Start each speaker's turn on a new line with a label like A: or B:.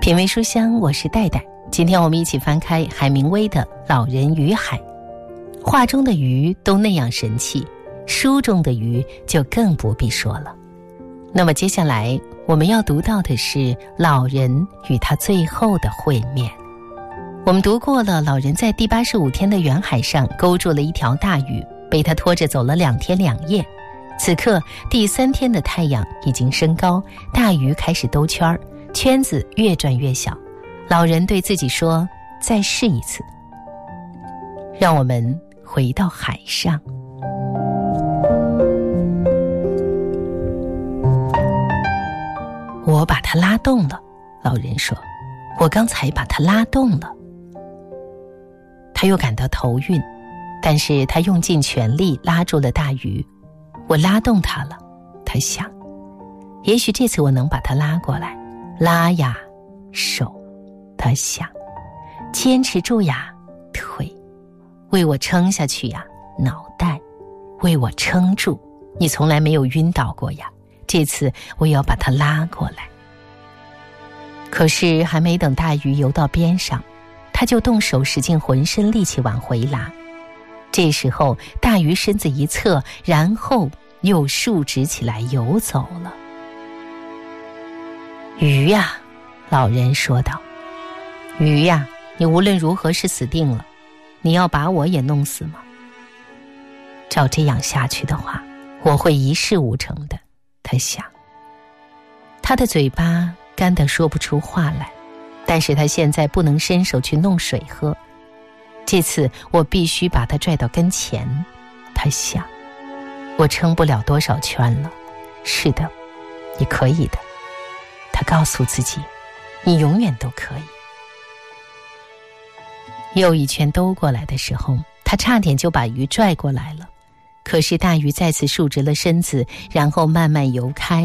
A: 品味书香，我是戴戴。今天我们一起翻开海明威的《老人与海》。画中的鱼都那样神气，书中的鱼就更不必说了。那么接下来我们要读到的是老人与他最后的会面。我们读过了，老人在第85天的远海上勾住了一条大鱼，被他拖着走了2天2夜。此刻第3天的太阳已经升高，大鱼开始兜圈，圈子越转越小。老人对自己说，再试一次。让我们回到海上。我把它拉动了，老人说，我刚才把它拉动了。他又感到头晕，但是他用尽全力拉住了大鱼。我拉动它了，他想，也许这次我能把它拉过来。拉呀，手，他想，坚持住呀，腿，为我撑下去呀，脑袋，为我撑住，你从来没有晕倒过呀，这次我要把它拉过来。可是还没等大鱼游到边上，他就动手使尽浑身力气往回拉。这时候大鱼身子一侧，然后又竖直起来游走了。鱼呀，老人说道，鱼呀，你无论如何是死定了，你要把我也弄死吗？照这样下去的话，我会一事无成的，他想。他的嘴巴干得说不出话来，但是他现在不能伸手去弄水喝。这次我必须把他拽到跟前，他想。我撑不了多少圈了。是的，你可以的，他告诉自己，你永远都可以。又一圈兜过来的时候，他差点就把鱼拽过来了，可是大鱼再次竖直了身子，然后慢慢游开。